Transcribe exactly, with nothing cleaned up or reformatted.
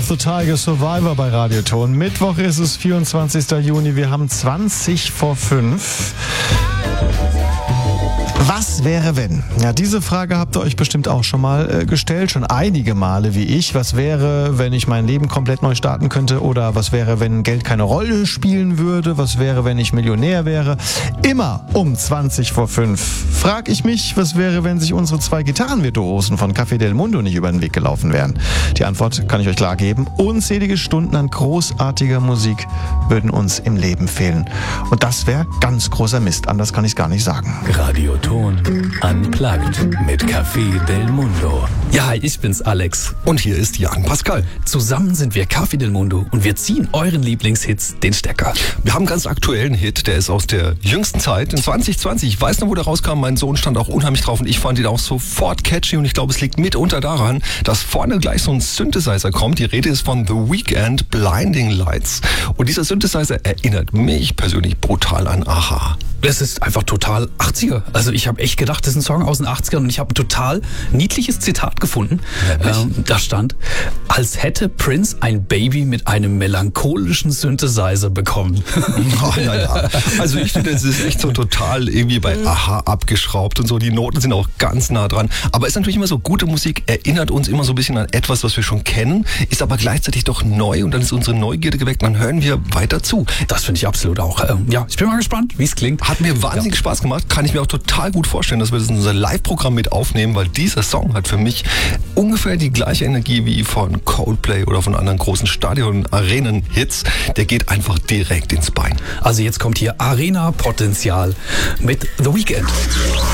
of the Tiger, Survivor bei Radioton. Mittwoch ist es, vierundzwanzigster Juni. Wir haben zwanzig vor fünf. Was wäre, wenn? Ja, diese Frage habt ihr euch bestimmt auch schon mal äh, gestellt, schon einige Male wie ich. Was wäre, wenn ich mein Leben komplett neu starten könnte? Oder was wäre, wenn Geld keine Rolle spielen würde? Was wäre, wenn ich Millionär wäre? Immer um zwanzig vor fünf frag ich mich, was wäre, wenn sich unsere zwei Gitarrenvirtuosen von Café del Mundo nicht über den Weg gelaufen wären? Die Antwort kann ich euch klar geben. Unzählige Stunden an großartiger Musik würden uns im Leben fehlen. Und das wäre ganz großer Mist. Anders kann ich es gar nicht sagen. Radioton Unplugged mit Café del Mundo. Ja, hi, ich bin's, Alex. Und hier ist Jan Pascal. Zusammen sind wir Café del Mundo und wir ziehen euren Lieblingshits den Stecker. Wir haben einen ganz aktuellen Hit, der ist aus der jüngsten Zeit, in zwanzig zwanzig. Ich weiß noch, wo der rauskam, mein Sohn stand auch unheimlich drauf und ich fand ihn auch sofort catchy und ich glaube, es liegt mitunter daran, dass vorne gleich so ein Synthesizer kommt. Die Rede ist von The Weeknd, Blinding Lights. Und dieser Synthesizer erinnert mich persönlich brutal an a-ha. Das ist einfach total achtziger. Also ich habe echt gedacht, das ist ein Song aus den achtzigern und ich habe ein total niedliches Zitat gefunden. Ähm, da stand, als hätte Prince ein Baby mit einem melancholischen Synthesizer bekommen. Oh, ja, ja. Also ich finde, es ist echt so total irgendwie bei a-ha abgeschraubt und so. Die Noten sind auch ganz nah dran. Aber es ist natürlich immer so, gute Musik erinnert uns immer so ein bisschen an etwas, was wir schon kennen, ist aber gleichzeitig doch neu und dann ist unsere Neugierde geweckt, dann hören wir weiter zu. Das finde ich absolut auch. Ähm, ja, ich bin mal gespannt, wie es klingt. Hat mir wahnsinnig ja. Spaß gemacht. Kann ich mir auch total gut vorstellen, dass wir das in unser Live-Programm mit aufnehmen, weil dieser Song hat für mich ungefähr die gleiche Energie wie von Coldplay oder von anderen großen Stadion-Arenen-Hits. Der geht einfach direkt ins Bein. Also jetzt kommt hier Arena-Potenzial mit The Weeknd.